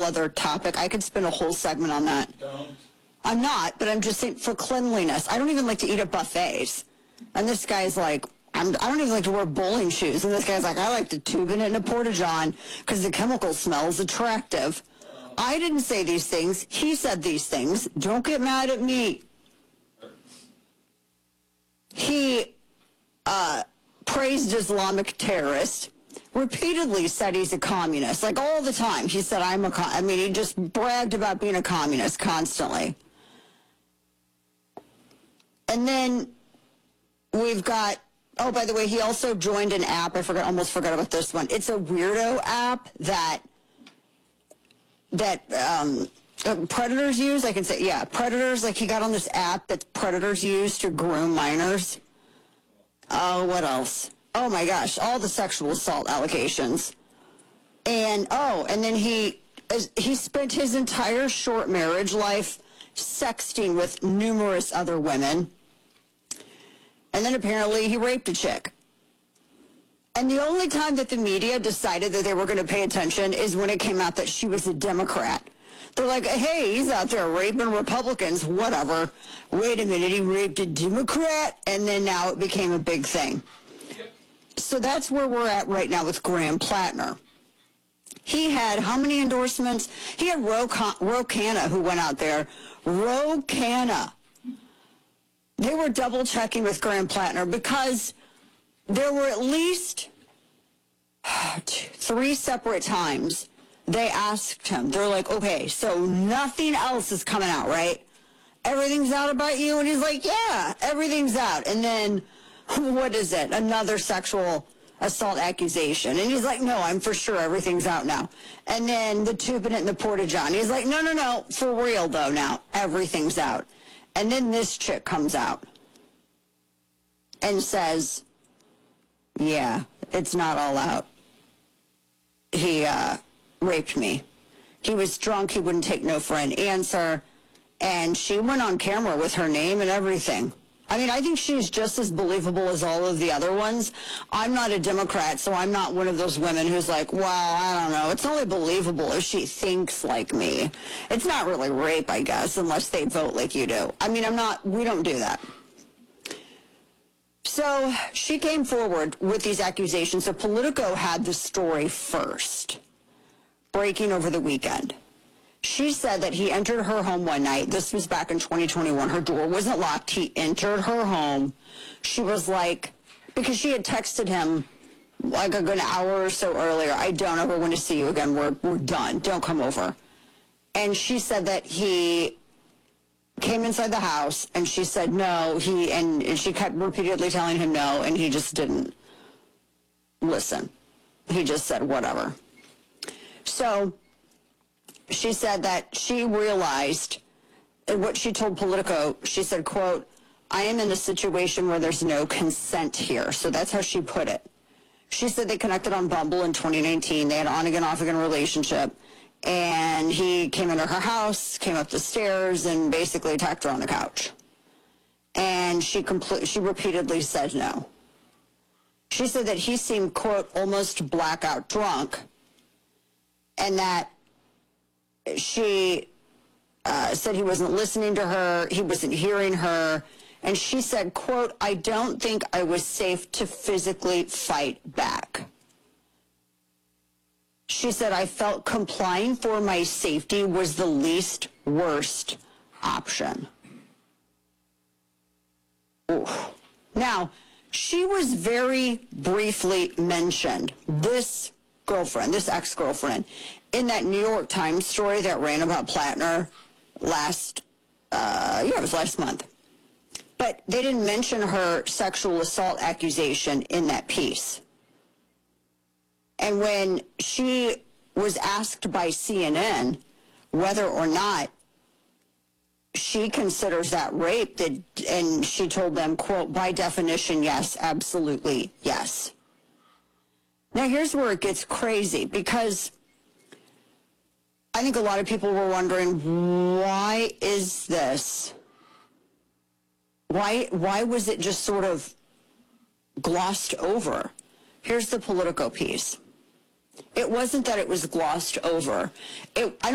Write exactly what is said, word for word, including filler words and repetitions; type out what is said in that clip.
other topic. I could spend a whole segment on that. Don't. I'm not, but I'm just saying for cleanliness. I don't even like to eat at buffets. And this guy's like, I'm, I don't even like to wear bowling shoes. And this guy's like, I like to tube in it in a Porta-John because the chemical smell is attractive. I didn't say these things. He said these things. Don't get mad at me. He uh, praised Islamic terrorists, repeatedly said he's a communist, like all the time. He said, I'm a con- I mean, he just bragged about being a communist constantly. And then we've got, oh, by the way, he also joined an app. I forgot, almost forgot about this one. It's a weirdo app that that um, uh, predators use. I can say, yeah, predators. Like he got on this app that predators use to groom minors. Oh, what else? Oh my gosh, all the sexual assault allegations. And oh, and then he he spent his entire short marriage life sexting with numerous other women. And then apparently he raped a chick. And the only time that the media decided that they were going to pay attention is when it came out that she was a Democrat. They're like, hey, he's out there raping Republicans, whatever. Wait a minute, he raped a Democrat? And then now it became a big thing. So that's where we're at right now with Graham Plattner. He had how many endorsements? He had Ro, Ro Khanna who went out there. Ro Khanna. They were double checking with Graham Plattner because there were at least three separate times they asked him. They're like, okay, so nothing else is coming out, right? Everything's out about you? And he's like, yeah, everything's out. And then, what is it? Another sexual assault accusation. And he's like, no, I'm for sure everything's out now. And then the tubing it in the Porta-John. He's like, no, no, no, for real though now, everything's out. And then this chick comes out and says, yeah, it's not all out. He uh, raped me. He was drunk. He wouldn't take no for an answer. And she went on camera with her name and everything. I mean, I think she's just as believable as all of the other ones. I'm not a Democrat, so I'm not one of those women who's like, well, I don't know. It's only believable if she thinks like me. It's not really rape, I guess, unless they vote like you do. I mean, I'm not, we don't do that. So she came forward with these accusations. So Politico had the story first, breaking over the weekend. She said that he entered her home one night. This was back in twenty twenty-one. Her door wasn't locked. He entered her home. She was like, because she had texted him like a good hour or so earlier, I don't ever want to see you again. We're, we're done. Don't come over. And she said that he came inside the house, and she said no. He and, and she kept repeatedly telling him no, and he just didn't listen. He just said whatever. So she said that she realized, and what she told Politico, she said, quote, I am in a situation where there's no consent here. So that's how she put it. She said they connected on Bumble in twenty nineteen. They had an on-again, off-again relationship. And he came into her house, came up the stairs, and basically attacked her on the couch. And she compl- she repeatedly said no. She said that he seemed, quote, almost blackout drunk, and that she uh, said he wasn't listening to her, he wasn't hearing her, and she said, quote, I don't think I was safe to physically fight back. She said, I felt complying for my safety was the least worst option. Oof. Now, she was very briefly mentioned, this girlfriend, this ex-girlfriend, in that New York Times story that ran about Plattner last, uh, yeah, it was last month. But they didn't mention her sexual assault accusation in that piece. And when she was asked by C N N whether or not she considers that rape, that, and she told them, quote, by definition, yes, absolutely, yes. Now, here's where it gets crazy, because I think a lot of people were wondering, why is this? Why, why was it just sort of glossed over? Here's the Politico piece. It wasn't that it was glossed over. It, I don't